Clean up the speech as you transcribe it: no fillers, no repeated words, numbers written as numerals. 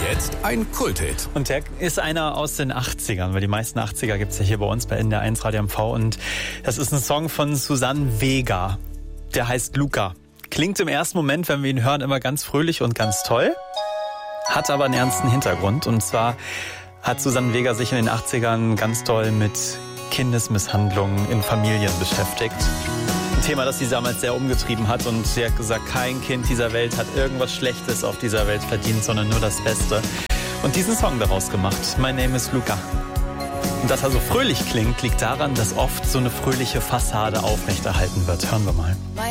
Jetzt ein Kulthit. Und der ist einer aus den 80ern, weil die meisten 80er gibt es ja hier bei uns bei NDR1 Radio MV. Und das ist ein Song von Suzanne Vega. Der heißt Luca. Klingt im ersten Moment, wenn wir ihn hören, immer ganz fröhlich und ganz toll. Hat aber einen ernsten Hintergrund. Und zwar hat Suzanne Vega sich in den 80ern ganz toll mit Kindesmisshandlungen in Familien beschäftigt. Ein Thema, das sie damals sehr umgetrieben hat. Und sie hat gesagt, kein Kind dieser Welt hat irgendwas Schlechtes auf dieser Welt verdient, sondern nur das Beste. Und diesen Song daraus gemacht. My Name is Luca. Und dass er so fröhlich klingt, liegt daran, dass oft so eine fröhliche Fassade aufrechterhalten wird. Hören wir mal.